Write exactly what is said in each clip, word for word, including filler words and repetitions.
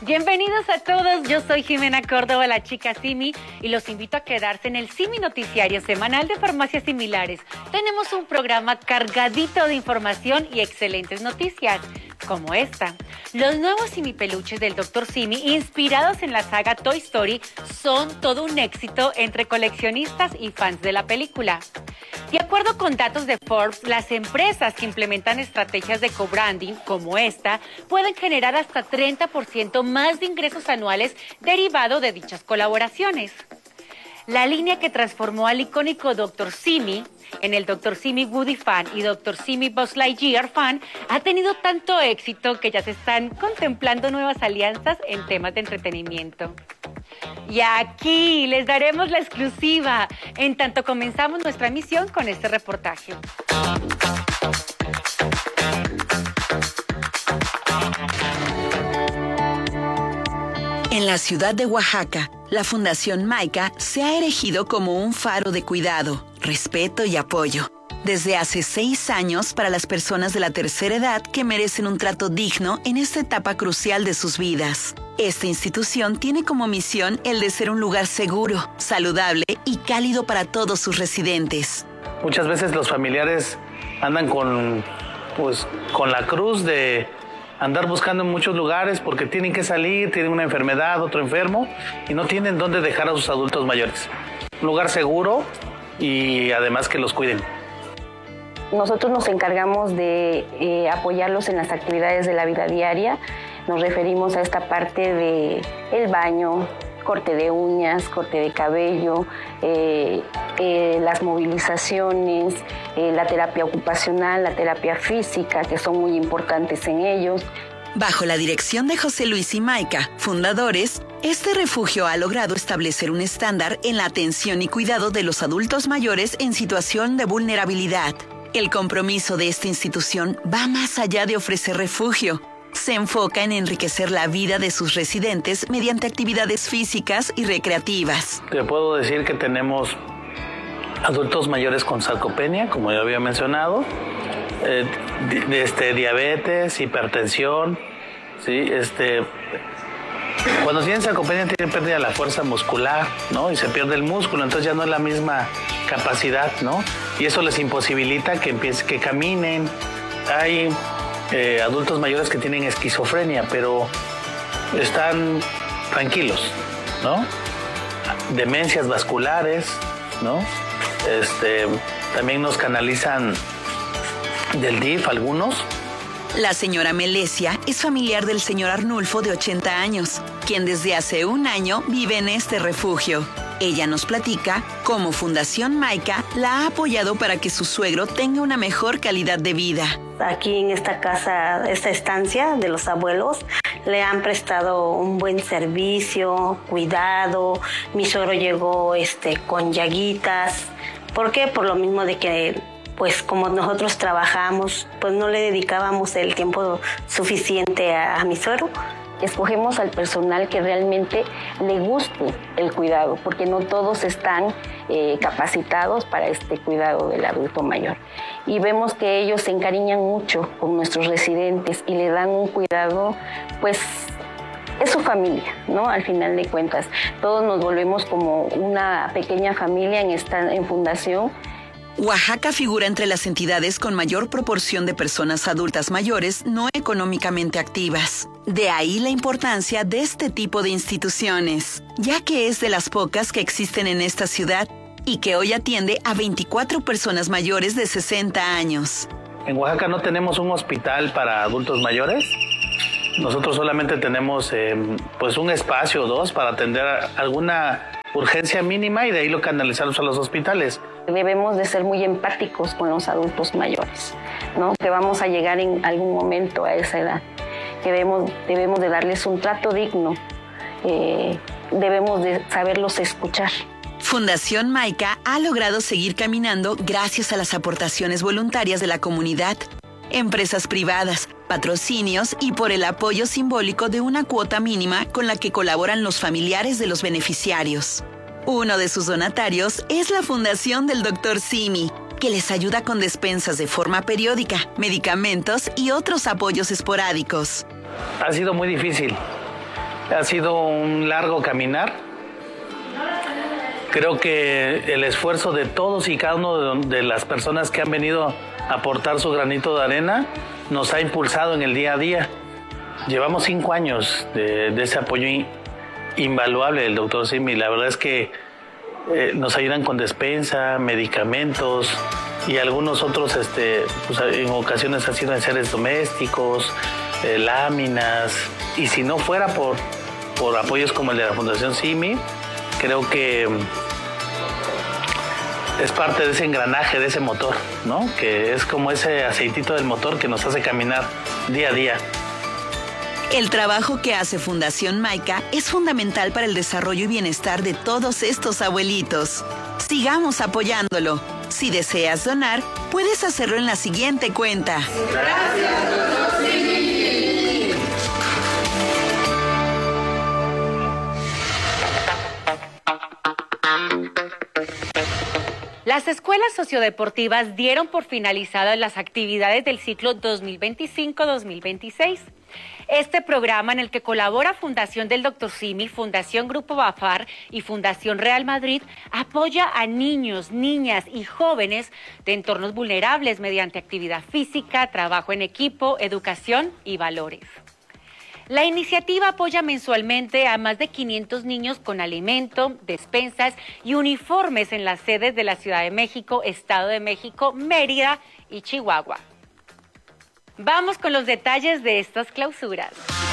Bienvenidos a todos, yo soy Jimena Córdoba, la chica Simi, y los invito a quedarse en el Simi Noticiario semanal de Farmacias Similares. Tenemos un programa cargadito de información y excelentes noticias, como esta. Los nuevos Simi peluches del doctor Simi, inspirados en la saga Toy Story, son todo un éxito entre coleccionistas y fans de la película. De acuerdo con datos de Forbes, las empresas que implementan estrategias de co-branding como esta pueden generar hasta treinta por ciento más de ingresos anuales derivado de dichas colaboraciones. La línea que transformó al icónico doctor Simi en el doctor Simi Woody Fan y doctor Simi Buzz Lightyear Fan ha tenido tanto éxito que ya se están contemplando nuevas alianzas en temas de entretenimiento. Y aquí les daremos la exclusiva, en tanto comenzamos nuestra emisión con este reportaje. En la ciudad de Oaxaca, la Fundación Maica se ha erigido como un faro de cuidado, respeto y apoyo. Desde hace seis años para las personas de la tercera edad que merecen un trato digno en esta etapa crucial de sus vidas. Esta institución tiene como misión el de ser un lugar seguro, saludable y cálido para todos sus residentes. Muchas veces los familiares andan con, pues, con la cruz de andar buscando en muchos lugares porque tienen que salir, tienen una enfermedad, otro enfermo y no tienen dónde dejar a sus adultos mayores. Un lugar seguro y además que los cuiden. Nosotros nos encargamos de eh, apoyarlos en las actividades de la vida diaria. Nos referimos a esta parte de el baño, corte de uñas, corte de cabello, eh, eh, las movilizaciones, eh, la terapia ocupacional, la terapia física, que son muy importantes en ellos. Bajo la dirección de José Luis y Maica, fundadores, este refugio ha logrado establecer un estándar en la atención y cuidado de los adultos mayores en situación de vulnerabilidad. El compromiso de esta institución va más allá de ofrecer refugio. Se enfoca en enriquecer la vida de sus residentes mediante actividades físicas y recreativas. Te puedo decir que tenemos adultos mayores con sarcopenia, como ya había mencionado, eh, de, este, diabetes, hipertensión, ¿sí? este, cuando tienen sarcopenia tienen pérdida de la fuerza muscular, ¿no? Y se pierde el músculo, entonces ya no es la misma capacidad, ¿no? Y eso les imposibilita que, empiece, que caminen. Hay eh, adultos mayores que tienen esquizofrenia, pero están tranquilos, ¿no? Demencias vasculares, ¿no? Este, también nos canalizan del D I F algunos. La señora Melesia es familiar del señor Arnulfo de ochenta años, quien desde hace un año vive en este refugio. Ella nos platica cómo Fundación Maica la ha apoyado para que su suegro tenga una mejor calidad de vida. Aquí en esta casa, esta estancia de los abuelos, le han prestado un buen servicio, cuidado. Mi suegro llegó este, con llaguitas. ¿Por qué? Por lo mismo de que, pues como nosotros trabajamos, pues no le dedicábamos el tiempo suficiente a, a mi suegro. Escogemos al personal que realmente le guste el cuidado, porque no todos están eh, capacitados para este cuidado del adulto mayor. Y vemos que ellos se encariñan mucho con nuestros residentes y le dan un cuidado, pues es su familia, ¿no? Al final de cuentas, todos nos volvemos como una pequeña familia en esta en fundación. Oaxaca figura entre las entidades con mayor proporción de personas adultas mayores no económicamente activas. De ahí la importancia de este tipo de instituciones, ya que es de las pocas que existen en esta ciudad y que hoy atiende a veinticuatro personas mayores de sesenta años. En Oaxaca no tenemos un hospital para adultos mayores. Nosotros solamente tenemos eh, pues un espacio o dos para atender alguna urgencia mínima y de ahí lo canalizamos a los hospitales. Debemos de ser muy empáticos con los adultos mayores, ¿no? Que vamos a llegar en algún momento a esa edad, que debemos, debemos de darles un trato digno, eh, debemos de saberlos escuchar. Fundación Maica ha logrado seguir caminando gracias a las aportaciones voluntarias de la comunidad, empresas privadas, patrocinios y por el apoyo simbólico de una cuota mínima con la que colaboran los familiares de los beneficiarios. Uno de sus donatarios es la Fundación del doctor Simi, que les ayuda con despensas de forma periódica, medicamentos y otros apoyos esporádicos. Ha sido muy difícil, Ha sido un largo caminar. Creo que el esfuerzo de todos y cada uno de las personas que han venido a aportar su granito de arena nos ha impulsado en el día a día. Llevamos cinco años de, de ese apoyo invaluable del doctor Simi. La verdad es que eh, nos ayudan con despensa, medicamentos y algunos otros, este, pues, en ocasiones han sido enseres domésticos, eh, láminas. Y si no fuera por, por apoyos como el de la Fundación Simi, creo que es parte de ese engranaje, de ese motor, ¿no? Que es como ese aceitito del motor que nos hace caminar día a día. El trabajo que hace Fundación Maica es fundamental para el desarrollo y bienestar de todos estos abuelitos. Sigamos apoyándolo. Si deseas donar, puedes hacerlo en la siguiente cuenta. Gracias, doctor Simi. Las escuelas sociodeportivas dieron por finalizadas las actividades del ciclo dos mil veinticinco dos mil veintiséis. Este programa, en el que colabora Fundación del doctor Simi, Fundación Grupo Bafar y Fundación Real Madrid, apoya a niños, niñas y jóvenes de entornos vulnerables mediante actividad física, trabajo en equipo, educación y valores. La iniciativa apoya mensualmente a más de quinientos niños con alimento, despensas y uniformes en las sedes de la Ciudad de México, Estado de México, Mérida y Chihuahua. Vamos con los detalles de estas clausuras.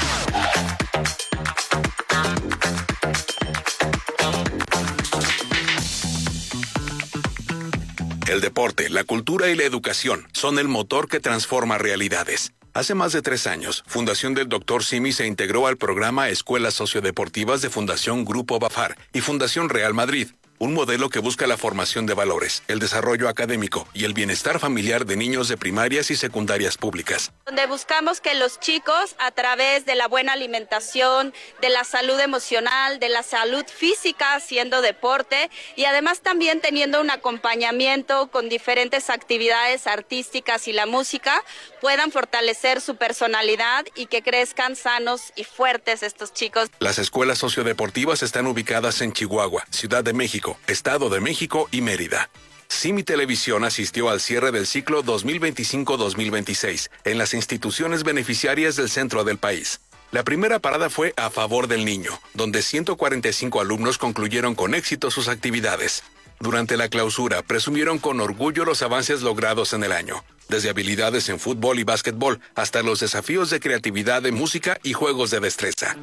El deporte, la cultura y la educación son el motor que transforma realidades. Hace más de tres años, Fundación del doctor Simi se integró al programa Escuelas Sociodeportivas de Fundación Grupo Bafar y Fundación Real Madrid, un modelo que busca la formación de valores, el desarrollo académico y el bienestar familiar de niños de primarias y secundarias públicas. Donde buscamos que los chicos, a través de la buena alimentación, de la salud emocional, de la salud física, haciendo deporte y además también teniendo un acompañamiento con diferentes actividades artísticas y la música, puedan fortalecer su personalidad y que crezcan sanos y fuertes estos chicos. Las escuelas sociodeportivas están ubicadas en Chihuahua, Ciudad de México, Estado de México y Mérida. Simi Televisión asistió al cierre del ciclo dos mil veinticinco dos mil veintiséis en las instituciones beneficiarias del centro del país. La primera parada fue a favor del niño, donde ciento cuarenta y cinco alumnos concluyeron con éxito sus actividades. Durante la clausura, presumieron con orgullo los avances logrados en el año, desde habilidades en fútbol y básquetbol hasta los desafíos de creatividad de música y juegos de destreza.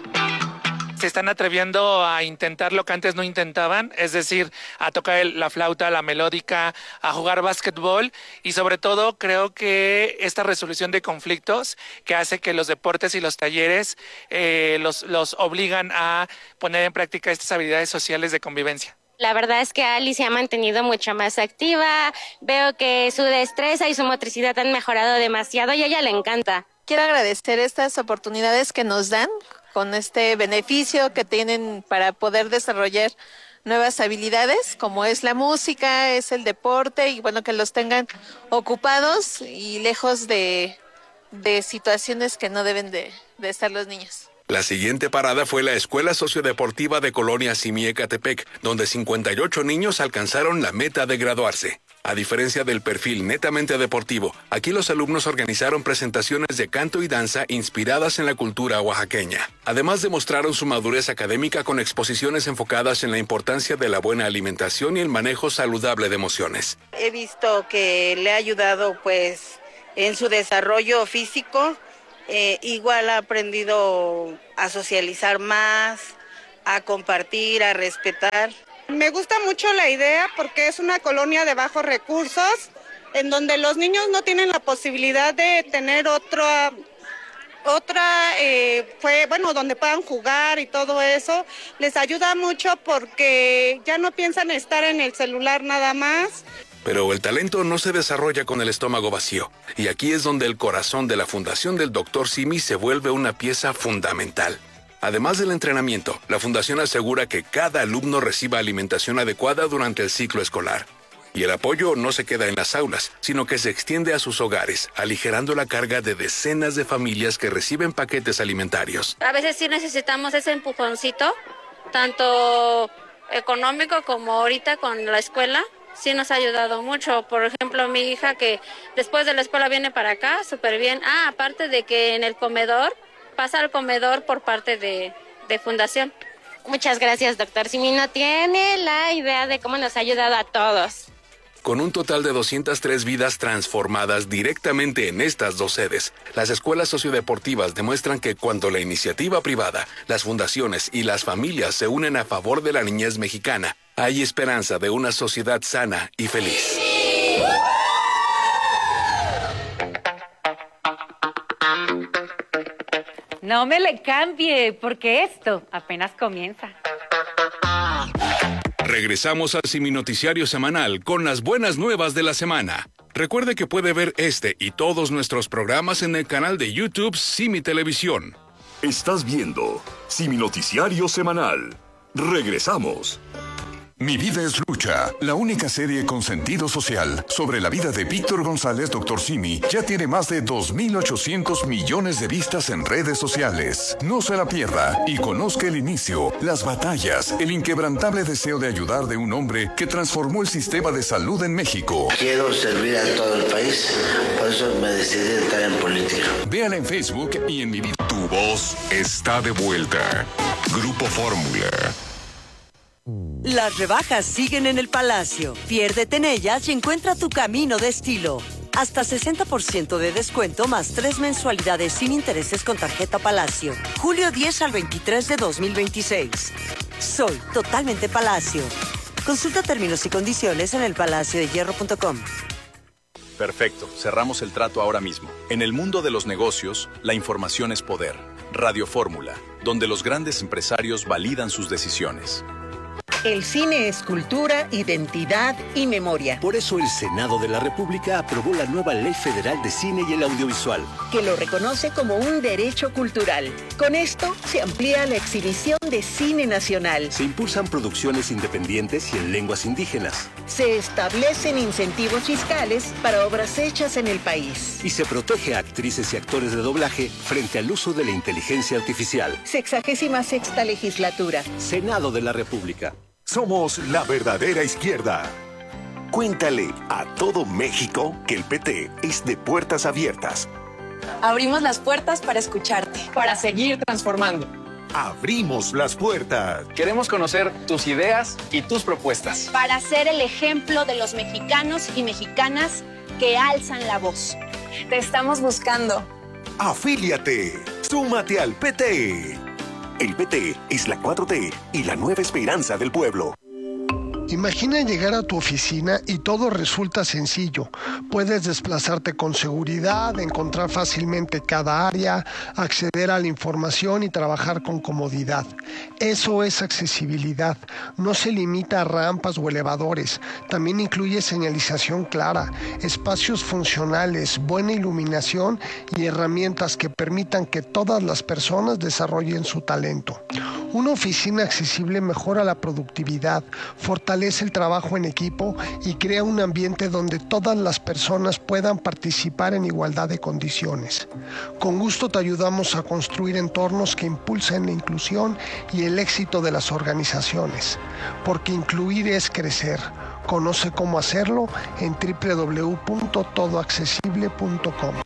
Se están atreviendo a intentar lo que antes no intentaban, es decir, a tocar el, la flauta, la melódica, a jugar básquetbol y sobre todo creo que esta resolución de conflictos que hace que los deportes y los talleres eh, los, los obligan a poner en práctica estas habilidades sociales de convivencia. La verdad es que Ali se ha mantenido mucho más activa, veo que su destreza y su motricidad han mejorado demasiado y a ella le encanta. Quiero agradecer estas oportunidades que nos dan con este beneficio que tienen para poder desarrollar nuevas habilidades, como es la música, es el deporte, y bueno, que los tengan ocupados y lejos de, de situaciones que no deben de, de estar los niños. La siguiente parada fue la Escuela Sociodeportiva de Colonia Simi Ecatepec, donde cincuenta y ocho niños alcanzaron la meta de graduarse. A diferencia del perfil netamente deportivo, aquí los alumnos organizaron presentaciones de canto y danza inspiradas en la cultura oaxaqueña. Además, demostraron su madurez académica con exposiciones enfocadas en la importancia de la buena alimentación y el manejo saludable de emociones. He visto que le ha ayudado pues en su desarrollo físico, eh, igual ha aprendido a socializar más, a compartir, a respetar. Me gusta mucho la idea porque es una colonia de bajos recursos en donde los niños no tienen la posibilidad de tener otra, otra eh, fue, bueno, donde puedan jugar y todo eso. Les ayuda mucho porque ya no piensan estar en el celular nada más. Pero el talento no se desarrolla con el estómago vacío. Y aquí es donde el corazón de la Fundación del doctor Simi se vuelve una pieza fundamental. Además del entrenamiento, la Fundación asegura que cada alumno reciba alimentación adecuada durante el ciclo escolar. Y el apoyo no se queda en las aulas, sino que se extiende a sus hogares, aligerando la carga de decenas de familias que reciben paquetes alimentarios. A veces sí necesitamos ese empujoncito, tanto económico como ahorita con la escuela. Sí nos ha ayudado mucho. Por ejemplo, mi hija que después de la escuela viene para acá, súper bien. Ah, aparte de que en el comedor, pasa al comedor por parte de, de Fundación. Muchas gracias, doctor Simi. No tiene la idea de cómo nos ha ayudado a todos. Con un total de doscientas tres vidas transformadas directamente en estas dos sedes, las escuelas sociodeportivas demuestran que cuando la iniciativa privada, las fundaciones y las familias se unen a favor de la niñez mexicana, hay esperanza de una sociedad sana y feliz. No me le cambie, porque esto apenas comienza. Regresamos al Simi Noticiario Semanal con las buenas nuevas de la semana. Recuerde que puede ver este y todos nuestros programas en el canal de YouTube Simi Televisión. Estás viendo Simi Noticiario Semanal. Regresamos. Mi vida es lucha, la única serie con sentido social sobre la vida de Víctor González, doctor Simi, ya tiene más de dos mil ochocientos millones de vistas en redes sociales. No se la pierda y conozca el inicio, las batallas, el inquebrantable deseo de ayudar de un hombre que transformó el sistema de salud en México. Quiero servir a todo el país, por eso me decidí entrar en política. Véala en Facebook y en Mi Vida. Tu voz está de vuelta. Grupo Fórmula. Las rebajas siguen en el Palacio. Piérdete en ellas y encuentra tu camino de estilo. Hasta sesenta por ciento de descuento más tres mensualidades sin intereses con tarjeta Palacio. julio diez al veintitrés de dos mil veintiséis. Soy totalmente Palacio. Consulta términos y condiciones en el palacio de hierro punto com. Perfecto, cerramos el trato ahora mismo. En el mundo de los negocios, la información es poder. Radio Fórmula, donde los grandes empresarios validan sus decisiones. El cine es cultura, identidad y memoria. Por eso el Senado de la República aprobó la nueva Ley Federal de Cine y el Audiovisual, que lo reconoce como un derecho cultural. Con esto se amplía la exhibición de cine nacional. Se impulsan producciones independientes y en lenguas indígenas. Se establecen incentivos fiscales para obras hechas en el país. Y se protege a actrices y actores de doblaje frente al uso de la inteligencia artificial. Sexagésima sexta legislatura. Senado de la República. Somos la verdadera izquierda. Cuéntale a todo México que el P T es de puertas abiertas. Abrimos las puertas para escucharte. Para seguir transformando. Abrimos las puertas. Queremos conocer tus ideas y tus propuestas. Para ser el ejemplo de los mexicanos y mexicanas que alzan la voz. Te estamos buscando. Afíliate. Súmate al P T. El P T es la cuatro T y la nueva esperanza del pueblo. Imagina llegar a tu oficina y todo resulta sencillo. Puedes desplazarte con seguridad, encontrar fácilmente cada área, acceder a la información y trabajar con comodidad. Eso es accesibilidad. No se limita a rampas o elevadores. También incluye señalización clara, espacios funcionales, buena iluminación y herramientas que permitan que todas las personas desarrollen su talento. Una oficina accesible mejora la productividad, fortalece el trabajo en equipo y crea un ambiente donde todas las personas puedan participar en igualdad de condiciones. Con gusto te ayudamos a construir entornos que impulsen la inclusión y el éxito de las organizaciones, porque incluir es crecer. Conoce cómo hacerlo en doble u doble u doble u punto todo accesible punto com.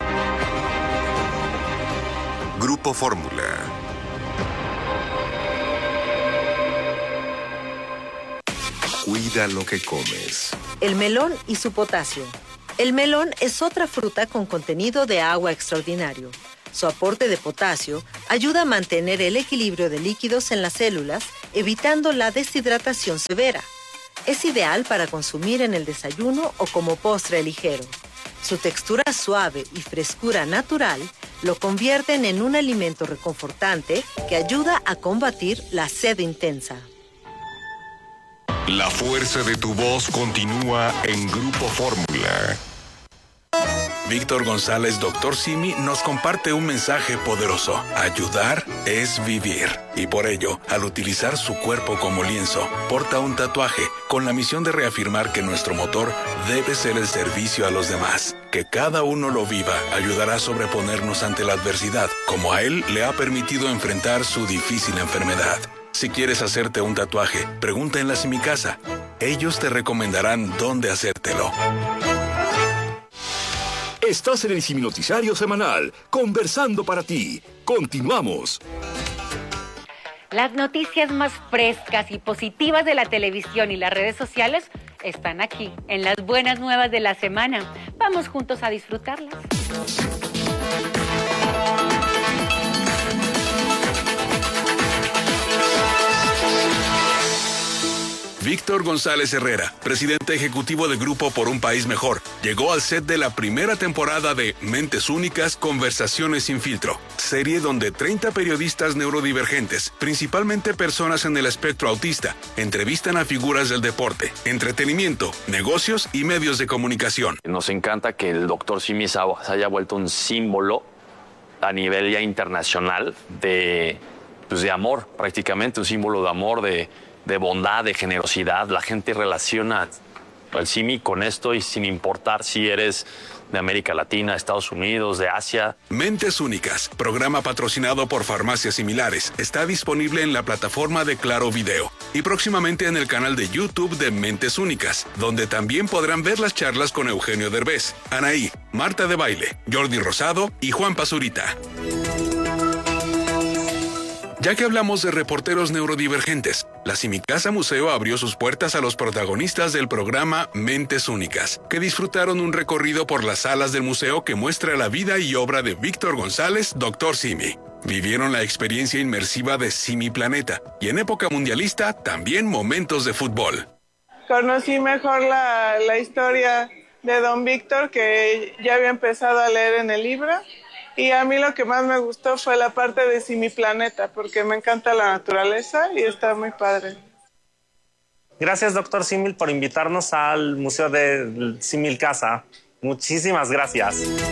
Grupo Fórmula. Cuida lo que comes. El melón y su potasio. El melón es otra fruta con contenido de agua extraordinario. Su aporte de potasio ayuda a mantener el equilibrio de líquidos en las células, evitando la deshidratación severa. Es ideal para consumir en el desayuno o como postre ligero. Su textura suave y frescura natural lo convierten en un alimento reconfortante que ayuda a combatir la sed intensa. La fuerza de tu voz continúa en Grupo Fórmula. Víctor González, doctor Simi, nos comparte un mensaje poderoso. Ayudar es vivir. Y por ello, al utilizar su cuerpo como lienzo, porta un tatuaje con la misión de reafirmar que nuestro motor debe ser el servicio a los demás. Que cada uno lo viva ayudará a sobreponernos ante la adversidad, como a él le ha permitido enfrentar su difícil enfermedad. Si quieres hacerte un tatuaje, pregunta en la Simicasa. Ellos te recomendarán dónde hacértelo. Estás en el Simi Noticiario Semanal, conversando para ti. Continuamos. Las noticias más frescas y positivas de la televisión y las redes sociales están aquí, en las buenas nuevas de la semana. Vamos juntos a disfrutarlas. Víctor González Herrera, presidente ejecutivo de Grupo Por un País Mejor, llegó al set de la primera temporada de Mentes Únicas, Conversaciones sin Filtro, serie donde treinta periodistas neurodivergentes, principalmente personas en el espectro autista, entrevistan a figuras del deporte, entretenimiento, negocios y medios de comunicación. Nos encanta que el doctor Simi se haya vuelto un símbolo a nivel ya internacional de, pues de amor, prácticamente un símbolo de amor, de de bondad, de generosidad. La gente relaciona al Simi con esto y sin importar si eres de América Latina, Estados Unidos, de Asia. Mentes Únicas, programa patrocinado por Farmacias Similares, está disponible en la plataforma de Claro Video y próximamente en el canal de YouTube de Mentes Únicas, donde también podrán ver las charlas con Eugenio Derbez, Anaí, Marta de Baile, Jordi Rosado y Juan Pazurita. Ya que hablamos de reporteros neurodivergentes, la Simicasa Museo abrió sus puertas a los protagonistas del programa Mentes Únicas, que disfrutaron un recorrido por las salas del museo que muestra la vida y obra de Víctor González, doctor Simi. Vivieron la experiencia inmersiva de Simi Planeta y en época mundialista también momentos de fútbol. Conocí mejor la, la historia de don Víctor, que ya había empezado a leer en el libro. Y a mí lo que más me gustó fue la parte de Simi Planeta, porque me encanta la naturaleza y está muy padre. Gracias, doctor Simil, por invitarnos al Museo de Similcasa. Muchísimas gracias.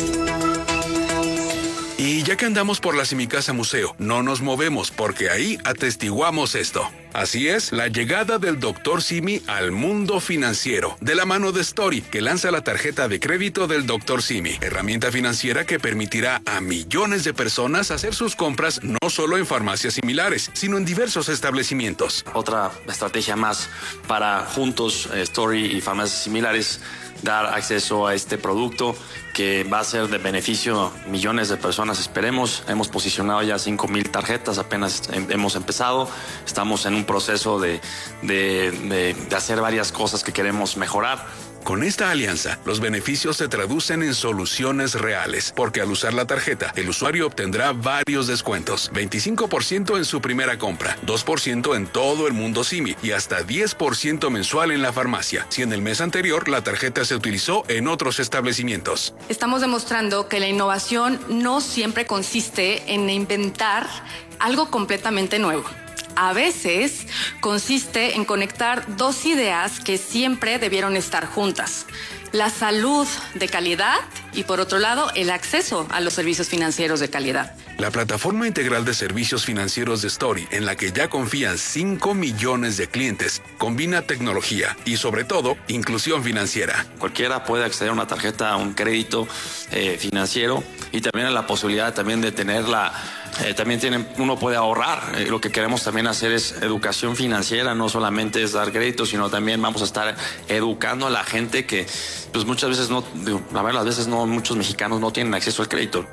Y ya que andamos por la Simicasa Museo, no nos movemos porque ahí atestiguamos esto. Así es, la llegada del doctor Simi al mundo financiero, de la mano de Story, que lanza la tarjeta de crédito del doctor Simi, herramienta financiera que permitirá a millones de personas hacer sus compras no solo en farmacias similares, sino en diversos establecimientos. Otra estrategia más para juntos, Story y farmacias similares, dar acceso a este producto que va a ser de beneficio a millones de personas, esperemos. Hemos posicionado ya cinco mil tarjetas, apenas hemos empezado. Estamos en un proceso de, de, de, de hacer varias cosas que queremos mejorar. Con esta alianza, los beneficios se traducen en soluciones reales, porque al usar la tarjeta, el usuario obtendrá varios descuentos. veinticinco por ciento en su primera compra, dos por ciento en todo el mundo Simi y hasta diez por ciento mensual en la farmacia, si en el mes anterior la tarjeta se utilizó en otros establecimientos. Estamos demostrando que la innovación no siempre consiste en inventar algo completamente nuevo. A veces consiste en conectar dos ideas que siempre debieron estar juntas: la salud de calidad y, por otro lado, el acceso a los servicios financieros de calidad. La plataforma integral de servicios financieros de Story, en la que ya confían cinco millones de clientes, combina tecnología y, sobre todo, inclusión financiera. Cualquiera puede acceder a una tarjeta, a un crédito eh, financiero, y también a la posibilidad también de tenerla. Eh, también tienen, uno puede ahorrar. Eh, lo que queremos también hacer es educación financiera, no solamente es dar créditos, sino también vamos a estar educando a la gente que, pues muchas veces no, a ver, las veces no, muchos mexicanos no tienen acceso al crédito.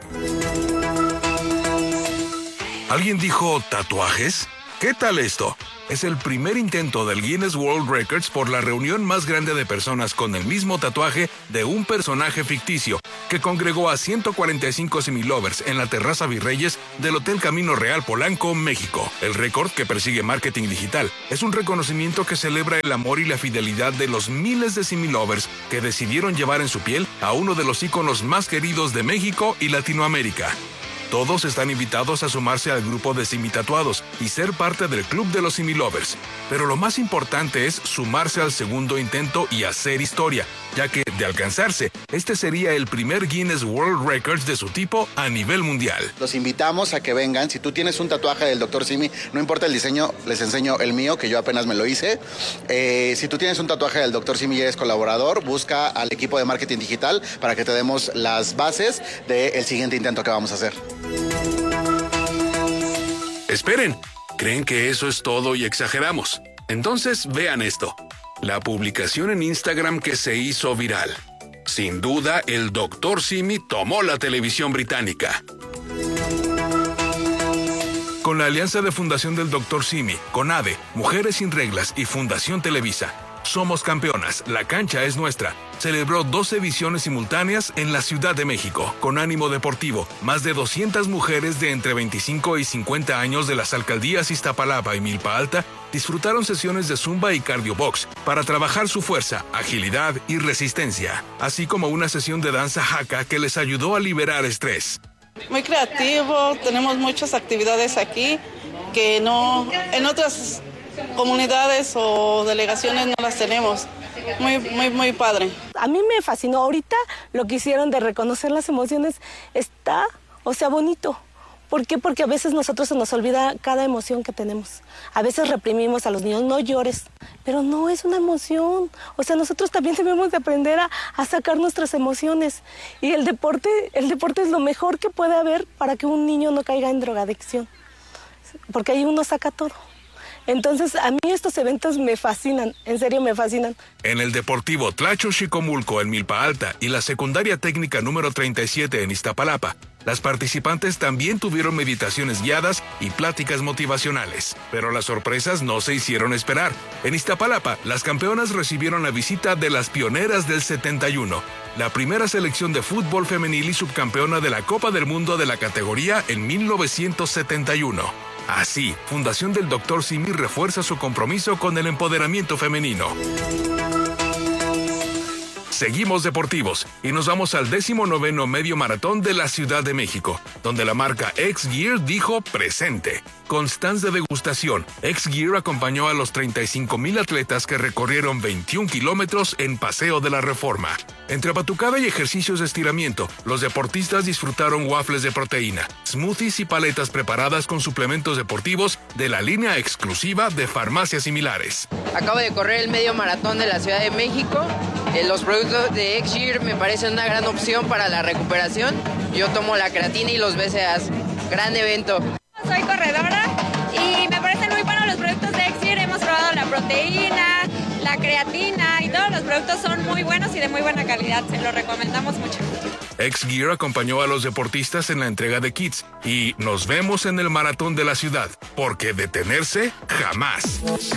¿Alguien dijo tatuajes? ¿Qué tal esto? Es el primer intento del Guinness World Records por la reunión más grande de personas con el mismo tatuaje de un personaje ficticio, que congregó a ciento cuarenta y cinco Similovers en la terraza Virreyes del Hotel Camino Real Polanco, México. El récord, que persigue marketing digital, es un reconocimiento que celebra el amor y la fidelidad de los miles de Similovers que decidieron llevar en su piel a uno de los íconos más queridos de México y Latinoamérica. Todos están invitados a sumarse al grupo de Simi Tatuados y ser parte del club de los Simi Lovers. Pero lo más importante es sumarse al segundo intento y hacer historia, ya que, de alcanzarse, este sería el primer Guinness World Records de su tipo a nivel mundial. Los invitamos a que vengan. Si tú tienes un tatuaje del doctor Simi, no importa el diseño, les enseño el mío, que yo apenas me lo hice. Eh, si tú tienes un tatuaje del doctor Simi y eres colaborador, busca al equipo de marketing digital para que te demos las bases del siguiente intento que vamos a hacer. Esperen, ¿creen que eso es todo y exageramos? Entonces vean esto. La publicación en Instagram que se hizo viral. Sin duda, el doctor Simi tomó la televisión británica. Con la alianza de Fundación del doctor Simi, CONADE, Mujeres Sin Reglas y Fundación Televisa, Somos Campeonas, la cancha es nuestra, celebró doce ediciones simultáneas en la Ciudad de México. Con ánimo deportivo, más de doscientas mujeres de entre veinticinco y cincuenta años de las alcaldías Iztapalapa y Milpa Alta disfrutaron sesiones de zumba y cardio box para trabajar su fuerza, agilidad y resistencia, así como una sesión de danza haka que les ayudó a liberar estrés. Muy creativo, tenemos muchas actividades aquí que no en otras comunidades o delegaciones no las tenemos. Muy, muy, muy padre. A mí me fascinó ahorita lo que hicieron de reconocer las emociones. Está, o sea, bonito. ¿Por qué? Porque a veces nosotros se nos olvida cada emoción que tenemos. A veces reprimimos a los niños, no llores, pero no es una emoción. O sea, nosotros también debemos de aprender a, a sacar nuestras emociones. Y el deporte, el deporte es lo mejor que puede haber para que un niño no caiga en drogadicción. Porque ahí uno saca todo. Entonces, a mí estos eventos me fascinan, en serio me fascinan. En el Deportivo Tlacho Xicomulco en Milpa Alta y la Secundaria Técnica número treinta y siete en Iztapalapa, las participantes también tuvieron meditaciones guiadas y pláticas motivacionales. Pero las sorpresas no se hicieron esperar. En Iztapalapa, las campeonas recibieron la visita de las pioneras del setenta y uno, la primera selección de fútbol femenil y subcampeona de la Copa del Mundo de la categoría en mil novecientos setenta y uno. Así, Fundación del doctor Simi refuerza su compromiso con el empoderamiento femenino. Seguimos deportivos y nos vamos al décimo noveno medio maratón de la Ciudad de México, donde la marca X-Gear dijo presente. Con stands de degustación, X-Gear acompañó a los treinta y cinco mil atletas que recorrieron veintiún kilómetros en Paseo de la Reforma. Entre batucada y ejercicios de estiramiento, los deportistas disfrutaron waffles de proteína, smoothies y paletas preparadas con suplementos deportivos de la línea exclusiva de Farmacias Similares. Acabo de correr el medio maratón de la Ciudad de México. Eh, los productos de X-Gear me parecen una gran opción para la recuperación. Yo tomo la creatina y los B C A S. Gran evento. Soy corredora y me parecen muy buenos los productos de X-Gear. Hemos probado la proteína, la creatina y todos los productos son muy buenos y de muy buena calidad. Se los recomendamos mucho. X-Gear acompañó a los deportistas en la entrega de kits y nos vemos en el maratón de la ciudad, porque detenerse jamás.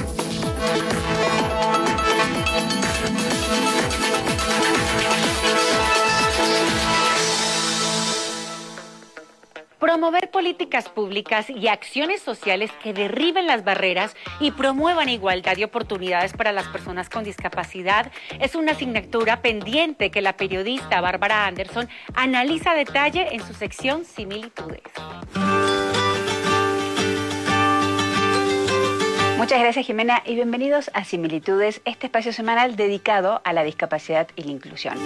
Promover políticas públicas y acciones sociales que derriben las barreras y promuevan igualdad de oportunidades para las personas con discapacidad es una asignatura pendiente que la periodista Bárbara Anderson analiza a detalle en su sección Similitudes. Muchas gracias, Jimena, y bienvenidos a Similitudes, este espacio semanal dedicado a la discapacidad y la inclusión.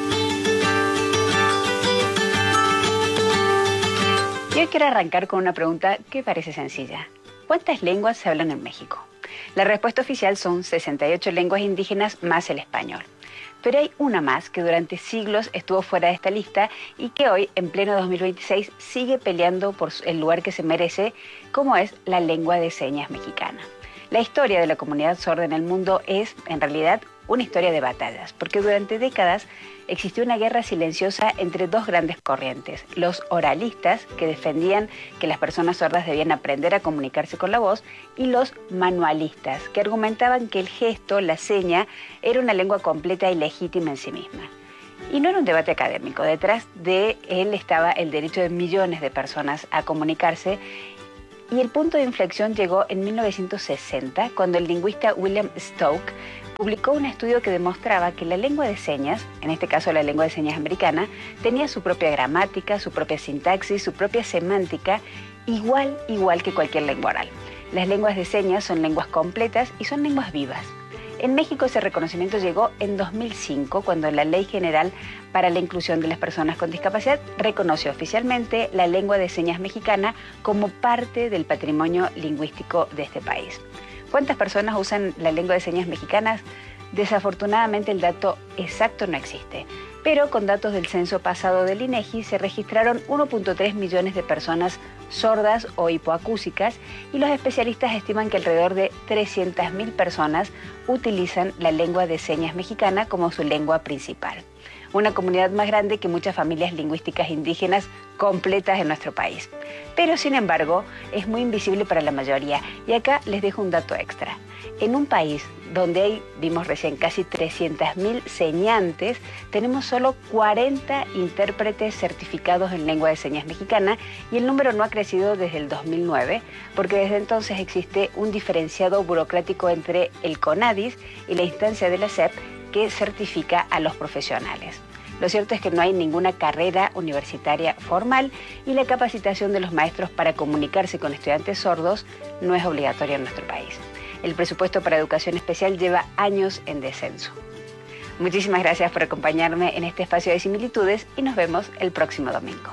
Y hoy quiero arrancar con una pregunta que parece sencilla. ¿Cuántas lenguas se hablan en México? La respuesta oficial son sesenta y ocho lenguas indígenas más el español. Pero hay una más que durante siglos estuvo fuera de esta lista y que hoy, en pleno dos mil veintiséis, sigue peleando por el lugar que se merece, como es la lengua de señas mexicana. La historia de la comunidad sorda en el mundo es, en realidad, una historia de batallas, porque durante décadas existió una guerra silenciosa entre dos grandes corrientes: los oralistas, que defendían que las personas sordas debían aprender a comunicarse con la voz, y los manualistas, que argumentaban que el gesto, la seña, era una lengua completa y legítima en sí misma. Y no era un debate académico, detrás de él estaba el derecho de millones de personas a comunicarse. Y el punto de inflexión llegó en mil novecientos sesenta, cuando el lingüista William Stoke publicó un estudio que demostraba que la lengua de señas, en este caso la lengua de señas americana, tenía su propia gramática, su propia sintaxis, su propia semántica, igual, igual que cualquier lengua oral. Las lenguas de señas son lenguas completas y son lenguas vivas. En México ese reconocimiento llegó en dos mil cinco, cuando la Ley General para la Inclusión de las Personas con Discapacidad reconoció oficialmente la lengua de señas mexicana como parte del patrimonio lingüístico de este país. ¿Cuántas personas usan la lengua de señas mexicanas? Desafortunadamente el dato exacto no existe, pero con datos del censo pasado del INEGI se registraron uno punto tres millones de personas sordas o hipoacúsicas y los especialistas estiman que alrededor de trescientas mil personas utilizan la lengua de señas mexicana como su lengua principal. Una comunidad más grande que muchas familias lingüísticas indígenas completas en nuestro país. Pero, sin embargo, es muy invisible para la mayoría. Y acá les dejo un dato extra. En un país donde hay, vimos recién, casi trescientas mil señantes, tenemos solo cuarenta intérpretes certificados en lengua de señas mexicana y el número no ha crecido desde el dos mil nueve, porque desde entonces existe un diferenciado burocrático entre el CONADIS y la instancia de la S E P que certifica a los profesionales. Lo cierto es que no hay ninguna carrera universitaria formal y la capacitación de los maestros para comunicarse con estudiantes sordos no es obligatoria en nuestro país. El presupuesto para educación especial lleva años en descenso. Muchísimas gracias por acompañarme en este espacio de similitudes y nos vemos el próximo domingo.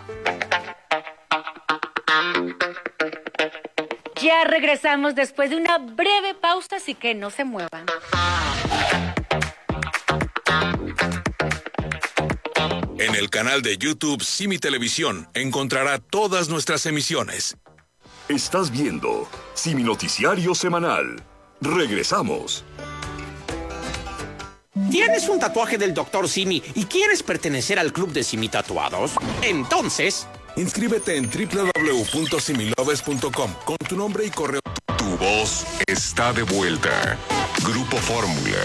Ya regresamos después de una breve pausa, así que no se muevan. En el canal de YouTube Simi Televisión encontrará todas nuestras emisiones. Estás viendo Simi Noticiario Semanal. Regresamos. ¿Tienes un tatuaje del doctor Simi y quieres pertenecer al club de Simi Tatuados? Entonces, inscríbete en doble u doble u doble u punto similoves punto com con tu nombre y correo. Tu voz está de vuelta. Grupo Fórmula.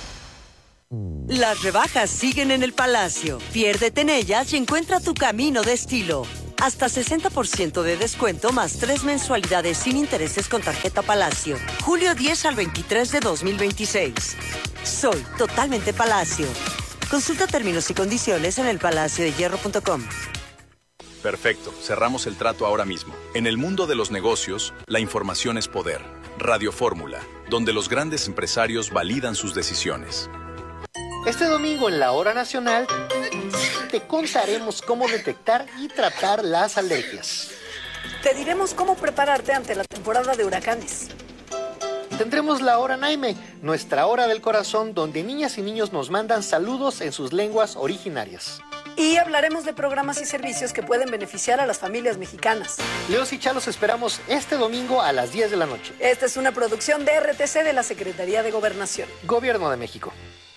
Las rebajas siguen en el Palacio. Piérdete en ellas y encuentra tu camino de estilo. Hasta sesenta por ciento de descuento más tres mensualidades sin intereses con tarjeta Palacio. julio diez al veintitrés de dos mil veintiséis. Soy totalmente Palacio. Consulta términos y condiciones en el palacio de hierro punto com. Perfecto, cerramos el trato ahora mismo. En el mundo de los negocios, la información es poder. Radio Fórmula, donde los grandes empresarios validan sus decisiones. Este domingo en la Hora Nacional te contaremos cómo detectar y tratar las alergias. Te diremos cómo prepararte ante la temporada de huracanes. Tendremos la Hora Naime, nuestra hora del corazón, donde niñas y niños nos mandan saludos en sus lenguas originarias. Y hablaremos de programas y servicios que pueden beneficiar a las familias mexicanas. Leos y Chalos esperamos este domingo a las diez de la noche. Esta es una producción de R T C de la Secretaría de Gobernación. Gobierno de México.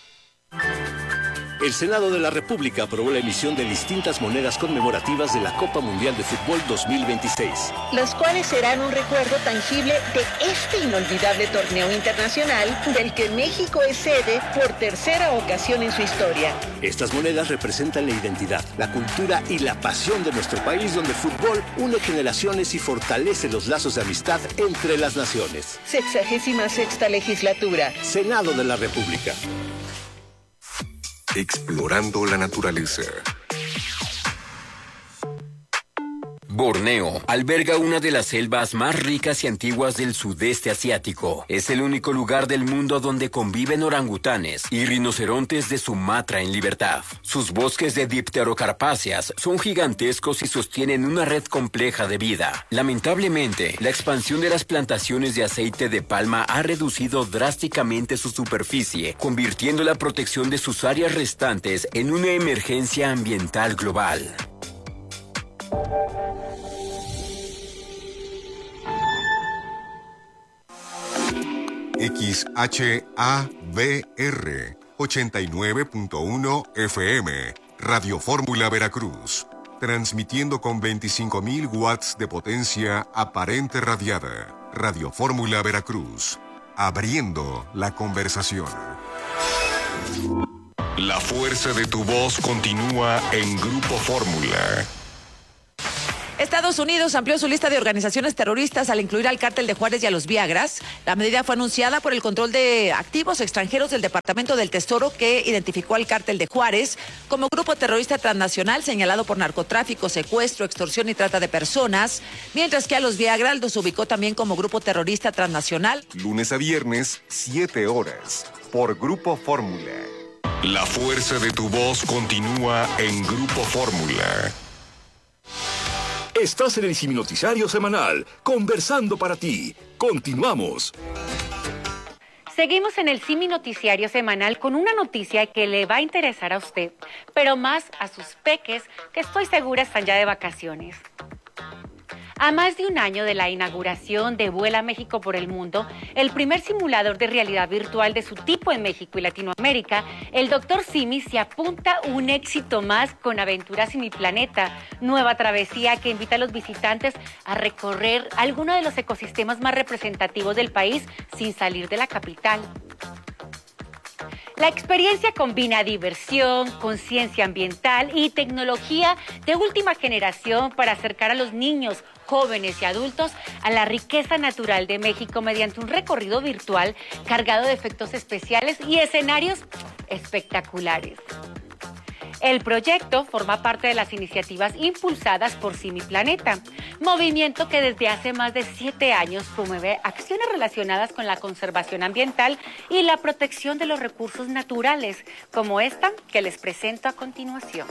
El Senado de la República aprobó la emisión de distintas monedas conmemorativas de la Copa Mundial de Fútbol dos mil veintiséis. Los cuales serán un recuerdo tangible de este inolvidable torneo internacional del que México es sede por tercera ocasión en su historia. Estas monedas representan la identidad, la cultura y la pasión de nuestro país, donde el fútbol une generaciones y fortalece los lazos de amistad entre las naciones. Sexagésima sexta legislatura. Senado de la República. Explorando la naturaleza. Borneo alberga una de las selvas más ricas y antiguas del sudeste asiático. Es el único lugar del mundo donde conviven orangutanes y rinocerontes de Sumatra en libertad. Sus bosques de dipterocarpáceas son gigantescos y sostienen una red compleja de vida. Lamentablemente, la expansión de las plantaciones de aceite de palma ha reducido drásticamente su superficie, convirtiendo la protección de sus áreas restantes en una emergencia ambiental global. X H A V R ochenta y nueve punto uno F M, Radio Fórmula Veracruz, transmitiendo con veinticinco mil watts de potencia aparente radiada. Radio Fórmula Veracruz, abriendo la conversación. La fuerza de tu voz continúa en Grupo Fórmula. Estados Estados Unidos amplió su lista de organizaciones terroristas al incluir al Cártel de Juárez y a los Viagras. La medida fue anunciada por el control de activos extranjeros del Departamento del Tesoro, que identificó al Cártel de Juárez como grupo terrorista transnacional señalado por narcotráfico, secuestro, extorsión y trata de personas, mientras que a los Viagras los ubicó también como grupo terrorista transnacional. Lunes a viernes, siete horas, por Grupo Fórmula. La fuerza de tu voz continúa en Grupo Fórmula. Estás en el Simi Noticiario Semanal, conversando para ti. Continuamos. Seguimos en el Simi Noticiario Semanal con una noticia que le va a interesar a usted, pero más a sus peques, que estoy segura están ya de vacaciones. A más de un año de la inauguración de Vuela México por el Mundo, el primer simulador de realidad virtual de su tipo en México y Latinoamérica, el doctor Simi se apunta un éxito más con Aventura Simiplaneta, nueva travesía que invita a los visitantes a recorrer algunos de los ecosistemas más representativos del país sin salir de la capital. La experiencia combina diversión, conciencia ambiental y tecnología de última generación para acercar a los niños, jóvenes y adultos a la riqueza natural de México mediante un recorrido virtual cargado de efectos especiales y escenarios espectaculares. El proyecto forma parte de las iniciativas impulsadas por Simiplaneta, movimiento que desde hace más de siete años promueve acciones relacionadas con la conservación ambiental y la protección de los recursos naturales, como esta que les presento a continuación.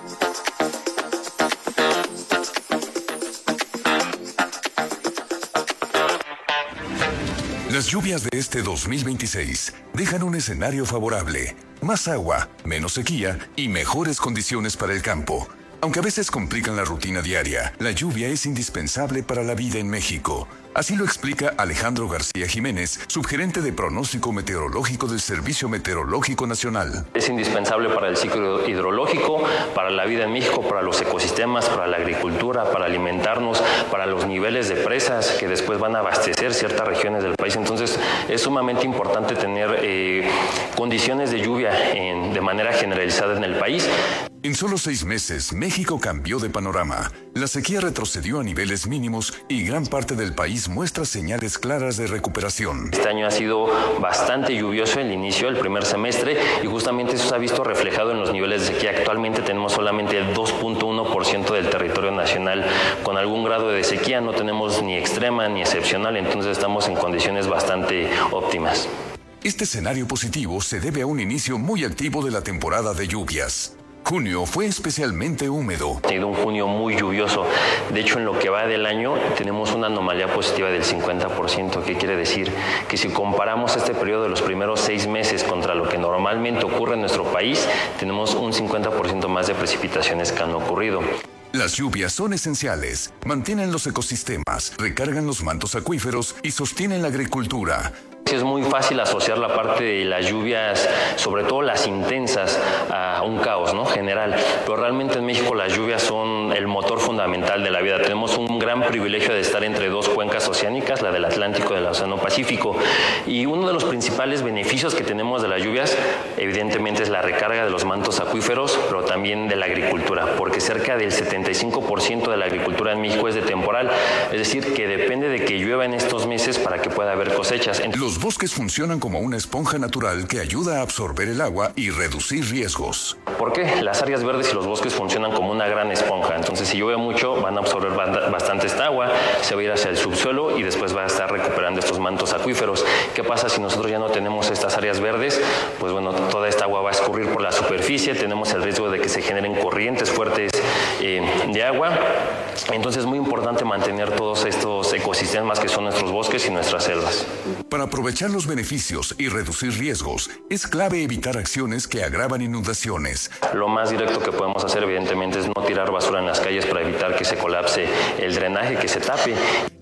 Las lluvias de este dos mil veintiséis dejan un escenario favorable, más agua, menos sequía y mejores condiciones para el campo. Aunque a veces complican la rutina diaria, la lluvia es indispensable para la vida en México. Así lo explica Alejandro García Jiménez, subgerente de pronóstico meteorológico del Servicio Meteorológico Nacional. Es indispensable para el ciclo hidrológico, para la vida en México, para los ecosistemas, para la agricultura, para alimentarnos, para los niveles de presas que después van a abastecer ciertas regiones del país. Entonces es sumamente importante tener eh, condiciones de lluvia en, de manera generalizada en el país. En solo seis meses, México cambió de panorama. La sequía retrocedió a niveles mínimos y gran parte del país muestra señales claras de recuperación. Este año ha sido bastante lluvioso el inicio, el primer semestre, y justamente eso se ha visto reflejado en los niveles de sequía. Actualmente tenemos solamente el dos punto uno por ciento del territorio nacional con algún grado de sequía. No tenemos ni extrema ni excepcional, entonces estamos en condiciones bastante óptimas. Este escenario positivo se debe a un inicio muy activo de la temporada de lluvias. Junio fue especialmente húmedo. Ha sido un junio muy lluvioso. De hecho, en lo que va del año tenemos una anomalía positiva del cincuenta por ciento, que quiere decir que si comparamos este periodo de los primeros seis meses contra lo que normalmente ocurre en nuestro país, tenemos un cincuenta por ciento más de precipitaciones que han ocurrido. Las lluvias son esenciales, mantienen los ecosistemas, recargan los mantos acuíferos y sostienen la agricultura. Es muy fácil asociar la parte de las lluvias, sobre todo las intensas, a un caos, ¿no? general. Pero realmente en México las lluvias son el motor fundamental de la vida. Tenemos un gran privilegio de estar entre dos cuencas oceánicas, la del Atlántico y del Océano Pacífico. Y uno de los principales beneficios que tenemos de las lluvias, evidentemente, es la recarga de los mantos acuíferos, pero también de la agricultura, porque cerca del setenta y cinco por ciento de la agricultura en México es de temporal. Es decir, que depende de que llueva en estos meses para que pueda haber cosechas. Los bosques funcionan como una esponja natural que ayuda a absorber el agua y reducir riesgos. ¿Por qué? Las áreas verdes y los bosques funcionan como una gran esponja. Entonces, si llueve mucho, van a absorber bastante esta agua, se va a ir hacia el subsuelo y después va a estar recuperando estos mantos acuíferos. ¿Qué pasa si nosotros ya no tenemos estas áreas verdes? Pues bueno, toda esta agua va a escurrir por la superficie, tenemos el riesgo de que se generen corrientes fuertes eh, de agua. Entonces, es muy importante mantener todos estos ecosistemas que son nuestros bosques y nuestras selvas. Para aprovechar los beneficios y reducir riesgos, es clave evitar acciones que agravan inundaciones. Lo más directo que podemos hacer, evidentemente, es no tirar basura en las calles para evitar que se colapse el drenaje, que se tape.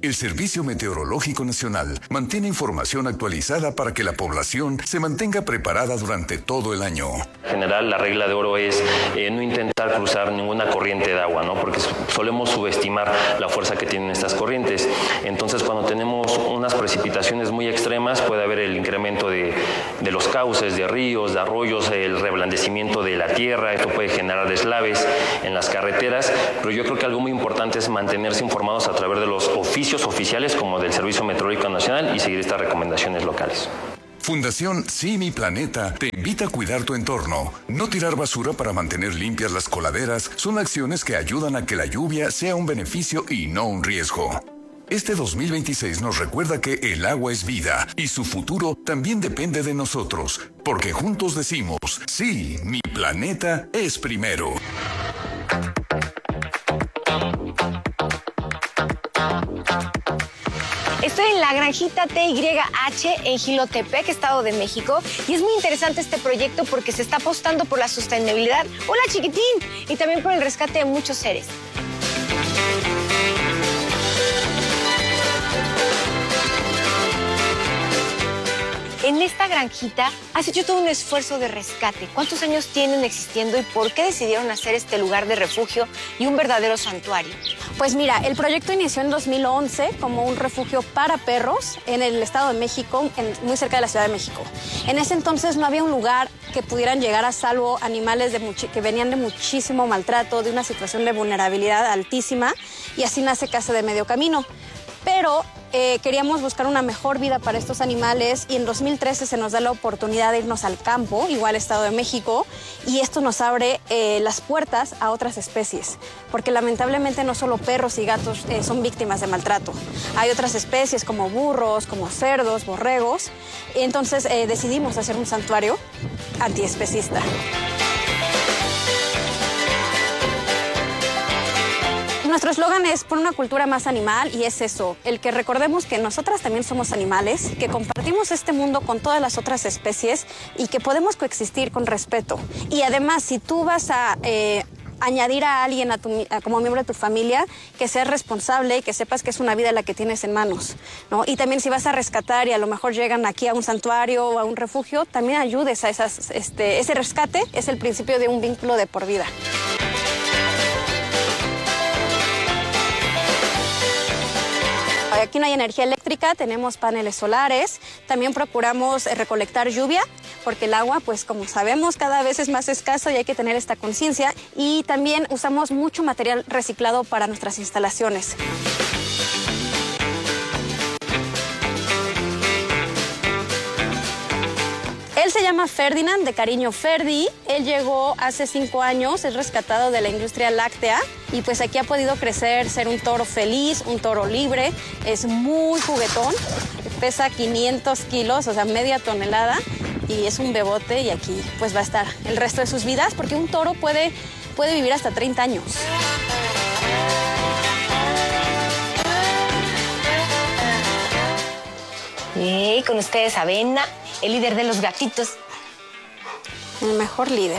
El Servicio Meteorológico Nacional mantiene información actualizada para que la población se mantenga preparada durante todo el año. En general, la regla de oro es eh, no intentar cruzar ninguna corriente de agua, ¿no? Porque solemos subestimar la fuerza que tienen estas corrientes. Entonces, cuando tenemos unas precipitaciones muy extremas, puede haber el incremento de, de los cauces, de ríos, de arroyos, el reblandecimiento de la tierra. Esto puede generar deslaves en las carreteras, pero yo creo que algo muy importante es mantenerse informados a través de los oficios oficiales como del Servicio Meteorológico Nacional y seguir estas recomendaciones locales. Fundación Sí Mi Planeta te invita a cuidar tu entorno. No tirar basura para mantener limpias las coladeras son acciones que ayudan a que la lluvia sea un beneficio y no un riesgo. Este dos mil veintiséis nos recuerda que el agua es vida y su futuro también depende de nosotros, porque juntos decimos, sí, mi planeta es primero. Estoy en la granjita T Y H en Jilotepec, Estado de México, y es muy interesante este proyecto porque se está apostando por la sostenibilidad, hola chiquitín, y también por el rescate de muchos seres. En esta granjita has hecho todo un esfuerzo de rescate. ¿Cuántos años tienen existiendo y por qué decidieron hacer este lugar de refugio y un verdadero santuario? Pues mira, el proyecto inició en dos mil once como un refugio para perros en el Estado de México, en, muy cerca de la Ciudad de México. En ese entonces no había un lugar que pudieran llegar a salvo animales de que venían de muchísimo maltrato, de una situación de vulnerabilidad altísima, y así nace Casa de Medio Camino. Pero eh, queríamos buscar una mejor vida para estos animales y en dos mil trece se nos da la oportunidad de irnos al campo, igual Estado de México, y esto nos abre eh, las puertas a otras especies, porque lamentablemente no solo perros y gatos eh, son víctimas de maltrato. Hay otras especies como burros, como cerdos, borregos, y entonces eh, decidimos hacer un santuario antiespecista. Nuestro eslogan es por una cultura más animal y es eso, el que recordemos que nosotras también somos animales, que compartimos este mundo con todas las otras especies y que podemos coexistir con respeto. Y además, si tú vas a eh, añadir a alguien a tu, a, como miembro de tu familia, que seas responsable y que sepas que es una vida la que tienes en manos, ¿no? Y también si vas a rescatar y a lo mejor llegan aquí a un santuario o a un refugio, también ayudes a esas, este, ese rescate es el principio de un vínculo de por vida. Aquí no hay energía eléctrica, tenemos paneles solares, también procuramos recolectar lluvia, porque el agua, pues como sabemos, cada vez es más escaso y hay que tener esta conciencia, y también usamos mucho material reciclado para nuestras instalaciones. Él se llama Ferdinand, de cariño Ferdi. Él llegó hace cinco años, es rescatado de la industria láctea y pues aquí ha podido crecer, ser un toro feliz, un toro libre. Es muy juguetón, pesa quinientos kilos, o sea, media tonelada, y es un bebote, y aquí pues va a estar el resto de sus vidas porque un toro puede, puede vivir hasta treinta años. Y con ustedes Avena, el líder de los gatitos. El mejor líder.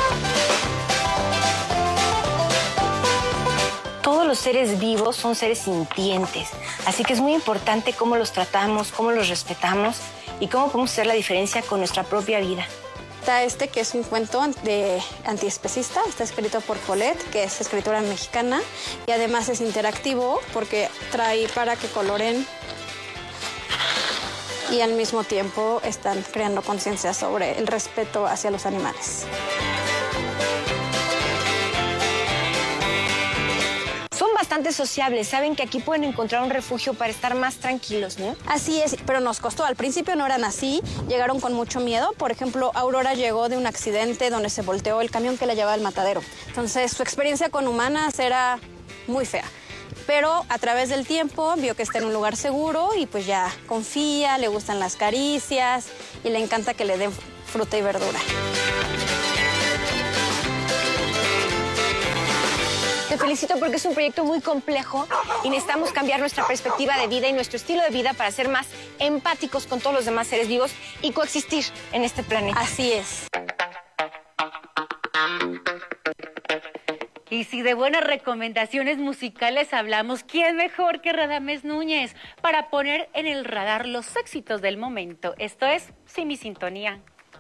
Todos los seres vivos son seres sintientes, así que es muy importante cómo los tratamos, cómo los respetamos y cómo podemos hacer la diferencia con nuestra propia vida. Está este que es un cuento de antiespecista, está escrito por Colette, que es escritora mexicana, y además es interactivo porque trae para que coloren y al mismo tiempo están creando conciencia sobre el respeto hacia los animales. Son bastante sociables, saben que aquí pueden encontrar un refugio para estar más tranquilos, ¿no? Así es, pero nos costó. Al principio no eran así, llegaron con mucho miedo. Por ejemplo, Aurora llegó de un accidente donde se volteó el camión que la llevaba al matadero. Entonces, su experiencia con humanas era muy fea. Pero a través del tiempo vio que está en un lugar seguro y pues ya confía, le gustan las caricias y le encanta que le den fruta y verdura. Te felicito porque es un proyecto muy complejo y necesitamos cambiar nuestra perspectiva de vida y nuestro estilo de vida para ser más empáticos con todos los demás seres vivos y coexistir en este planeta. Así es. Y si de buenas recomendaciones musicales hablamos, ¿quién mejor que Radamés Núñez para poner en el radar los éxitos del momento? Esto es Sin Mi Sintonía.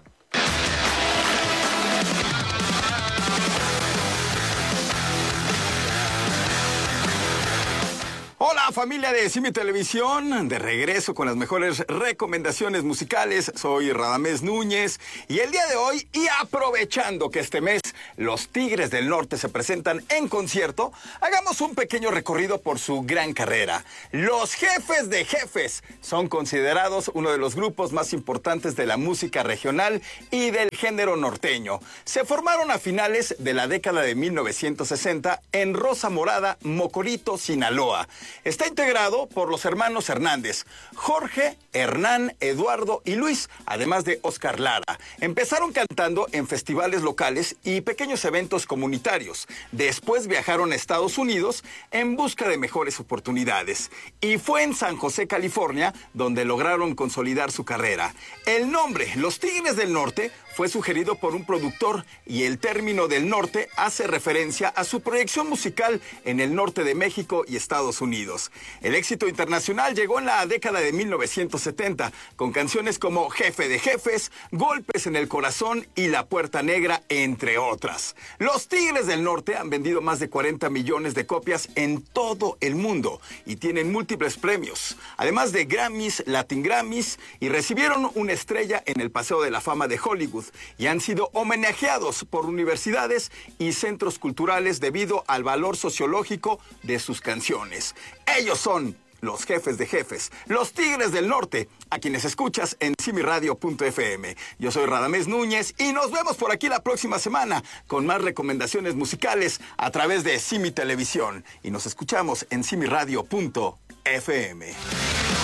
Hola familia de Simi Televisión, de regreso con las mejores recomendaciones musicales. Soy Radamés Núñez y el día de hoy, y aprovechando que este mes los Tigres del Norte se presentan en concierto, hagamos un pequeño recorrido por su gran carrera. Los Jefes de Jefes son considerados uno de los grupos más importantes de la música regional y del género norteño. Se formaron a finales de la década de mil novecientos sesenta en Rosa Morada, Mocorito, Sinaloa. Está integrado por los hermanos Hernández, Jorge, Hernán, Eduardo y Luis, además de Oscar Lara. Empezaron cantando en festivales locales y pequeños eventos comunitarios. Después viajaron a Estados Unidos en busca de mejores oportunidades. Y fue en San José, California, donde lograron consolidar su carrera. El nombre, Los Tigres del Norte, fue sugerido por un productor y el término del norte hace referencia a su proyección musical en el norte de México y Estados Unidos. El éxito internacional llegó en la década de mil novecientos setenta con canciones como Jefe de Jefes, Golpes en el Corazón y La Puerta Negra, entre otras. Los Tigres del Norte han vendido más de cuarenta millones de copias en todo el mundo y tienen múltiples premios, además de Grammys, Latin Grammys, y recibieron una estrella en el Paseo de la Fama de Hollywood y han sido homenajeados por universidades y centros culturales debido al valor sociológico de sus canciones. Ellos son los Jefes de Jefes, los Tigres del Norte, a quienes escuchas en simi radio punto efe eme. Yo soy Radamés Núñez y nos vemos por aquí la próxima semana con más recomendaciones musicales a través de Simi Televisión. Y nos escuchamos en simi radio punto efe eme.